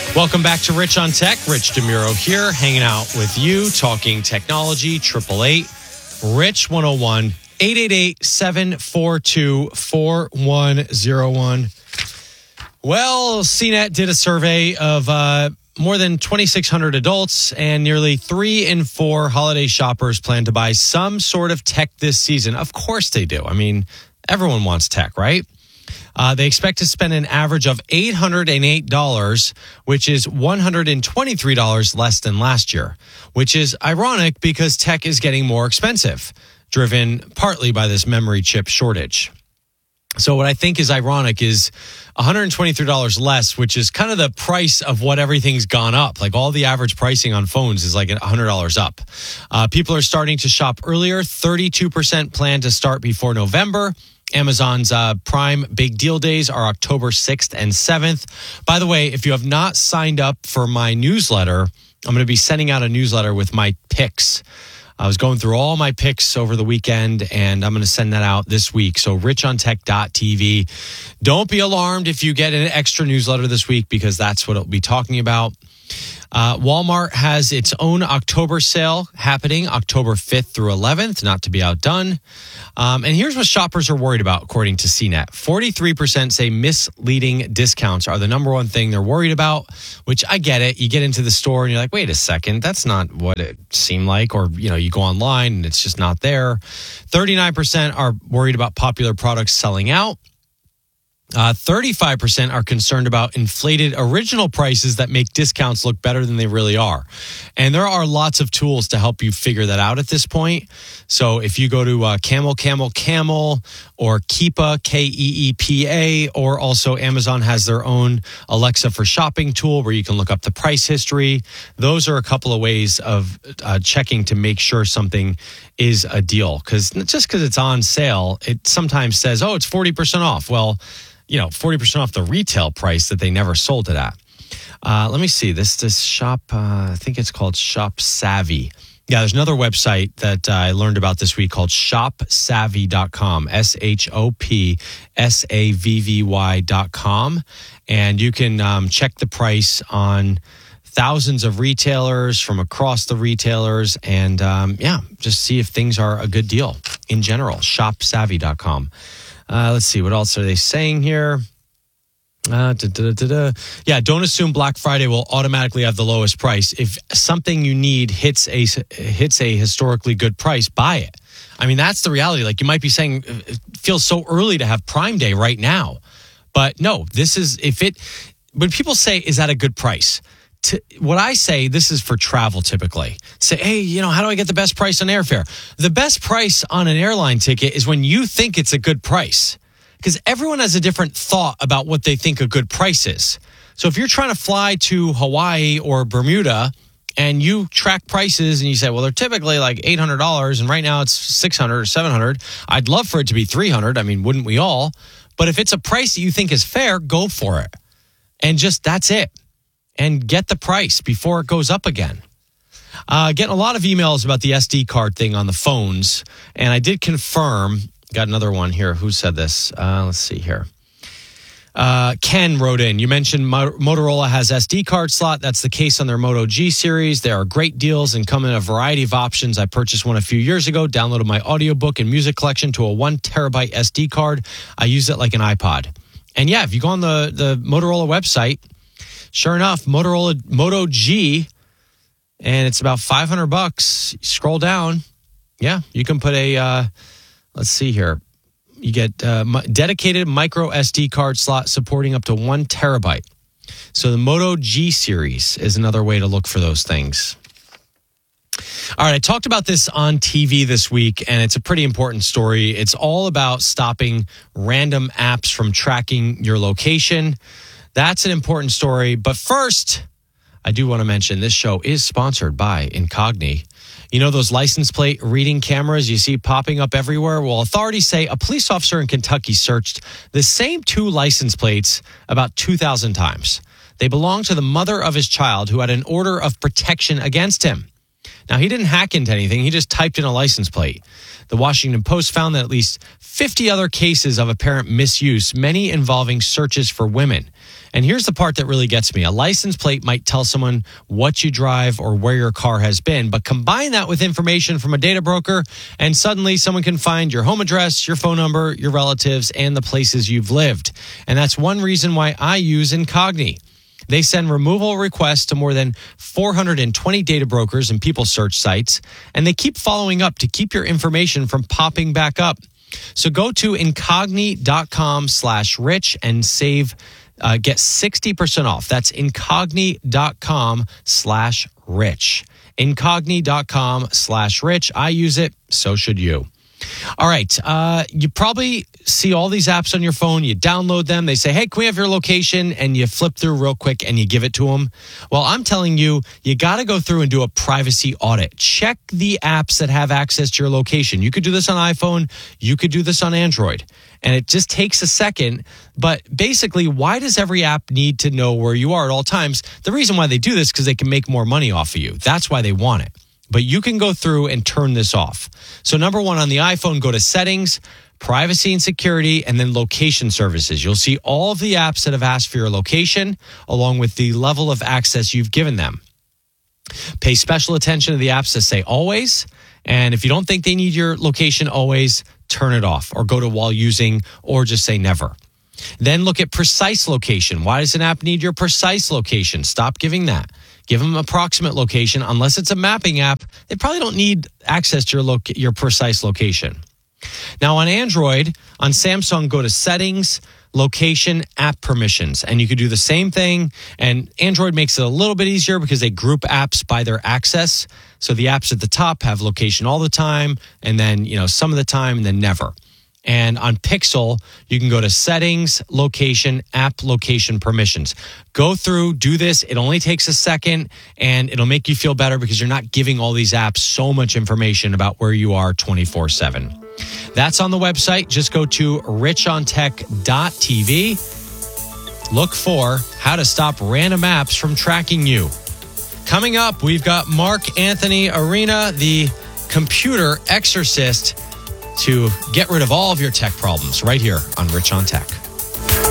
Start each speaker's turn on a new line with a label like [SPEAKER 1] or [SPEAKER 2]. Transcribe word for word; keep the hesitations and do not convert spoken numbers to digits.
[SPEAKER 1] Welcome back to Rich on Tech. Rich DeMuro here, hanging out with you, talking technology. eight eight eight, Rich one oh one, eight eight eight, seven four two, four one oh one. Well, C net did a survey of uh, more than twenty-six hundred adults, and nearly three in four holiday shoppers plan to buy some sort of tech this season. Of course they do. I mean, everyone wants tech, right? Uh, they expect to spend an average of eight hundred eight dollars, which is one hundred twenty-three dollars less than last year, which is ironic because tech is getting more expensive, driven partly by this memory chip shortage. So what I think is ironic is one hundred twenty-three dollars less, which is kind of the price of what everything's gone up. Like all the average pricing on phones is like one hundred dollars up. Uh, people are starting to shop earlier. thirty-two percent plan to start before November. Amazon's uh, Prime Big Deal Days are October sixth and seventh. By the way, if you have not signed up for my newsletter, I'm going to be sending out a newsletter with my picks. I was going through all my picks over the weekend, and I'm going to send that out this week. So rich on tech dot t v. Don't be alarmed if you get an extra newsletter this week, because that's what it'll be talking about. Uh, Walmart has its own October sale happening October fifth through eleventh, not to be outdone. Um, and here's what shoppers are worried about, according to C net. forty-three percent say misleading discounts are the number one thing they're worried about, which I get it. You get into the store and you're like, wait a second, that's not what it seemed like. Or, you know, you go online and it's just not there. thirty-nine percent are worried about popular products selling out. Uh, thirty-five percent are concerned about inflated original prices that make discounts look better than they really are. And there are lots of tools to help you figure that out at this point. So if you go to uh, Camel, Camel, Camel, or Keepa, K E E P A, or also Amazon has their own Alexa for Shopping tool where you can look up the price history. Those are a couple of ways of uh, checking to make sure something is a deal. Because just because it's on sale, it sometimes says, oh, it's forty percent off. Well, you know, forty percent off the retail price that they never sold it at. Uh, let me see. This this shop, uh, I think it's called Shop Savvy. Yeah, there's another website that uh, I learned about this week called shop savvy dot com, S H O P S A V V Y dot com. And you can um, check the price on thousands of retailers from across the retailers. And um, yeah, just see if things are a good deal in general. shop savvy dot com. Uh, let's see, what else are they saying here? Uh, da, da, da, da. Yeah, don't assume Black Friday will automatically have the lowest price. If something you need hits a hits a historically good price, buy it. I mean, that's the reality. Like, you might be saying, it feels so early to have Prime Day right now. But no, this is, if it, when people say, is that a good price? To, what I say, this is for travel typically. Say, hey, you know, how do I get the best price on airfare? The best price on an airline ticket is when you think it's a good price, because everyone has a different thought about what they think a good price is. So if you're trying to fly to Hawaii or Bermuda and you track prices and you say, well, they're typically like eight hundred dollars and right now it's six hundred dollars or seven hundred dollars. I'd love for it to be three hundred dollars. I mean, wouldn't we all? But if it's a price that you think is fair, go for it. And just, that's it. And get the price before it goes up again. Uh, getting a lot of emails about the S D card thing on the phones. And I did confirm, got another one here. Who said this? Uh, let's see here. Uh, Ken wrote in, you mentioned Mo- Motorola has S D card slot. That's the case on their Moto G series. There are great deals and come in a variety of options. I purchased one a few years ago, downloaded my audiobook and music collection to a one terabyte S D card. I use it like an iPod. And yeah, if you go on the, the Motorola website, sure enough, Motorola Moto G, and it's about five hundred bucks. You scroll down. Yeah, you can put a, uh, let's see here. You get uh, dedicated micro S D card slot supporting up to one terabyte. So the Moto G series is another way to look for those things. All right, I talked about this on T V this week, and it's a pretty important story. It's all about stopping random apps from tracking your location. That's an important story. But first, I do want to mention this show is sponsored by Incogni. You know those license plate reading cameras you see popping up everywhere? Well, authorities say a police officer in Kentucky searched the same two license plates about two thousand times. They belong to the mother of his child who had an order of protection against him. Now, he didn't hack into anything. He just typed in a license plate. The Washington Post found that at least fifty other cases of apparent misuse, many involving searches for women. And here's the part that really gets me. A license plate might tell someone what you drive or where your car has been, but combine that with information from a data broker, and suddenly someone can find your home address, your phone number, your relatives, and the places you've lived. And that's one reason why I use Incogni. They send removal requests to more than four hundred twenty data brokers and people search sites, and they keep following up to keep your information from popping back up. So go to incogni.com slash rich and save, uh, get sixty percent off. That's incogni.com slash rich. Incogni.com slash rich. I use it, so should you. All right. Uh, you probably see all these apps on your phone. You download them. They say, hey, can we have your location? And you flip through real quick and you give it to them. Well, I'm telling you, you got to go through and do a privacy audit. Check the apps that have access to your location. You could do this on iPhone. You could do this on Android. And it just takes a second. But basically, why does every app need to know where you are at all times? The reason why they do this is because they can make more money off of you. That's why they want it. But you can go through and turn this off. So number one, on the iPhone, go to Settings, Privacy and Security, and then Location Services. You'll see all of the apps that have asked for your location, along with the level of access you've given them. Pay special attention to the apps that say always. And if you don't think they need your location always, turn it off or go to while using or just say never. Then look at precise location. Why does an app need your precise location? Stop giving that. Give them approximate location. Unless it's a mapping app, they probably don't need access to your lo- your precise location. Now on Android, on Samsung, go to Settings, Location, App Permissions. And you could do the same thing. And Android makes it a little bit easier because they group apps by their access. So the apps at the top have location all the time, and then, you know, some of the time, and then never. And on Pixel, you can go to Settings, Location, App Location Permissions. Go through, do this. It only takes a second, and it'll make you feel better because you're not giving all these apps so much information about where you are twenty-four seven. That's on the website. Just go to rich on tech dot t v. Look for how to stop random apps from tracking you. Coming up, we've got Mark Anthony Arena, the computer exorcist, to get rid of all of your tech problems right here on Rich on Tech.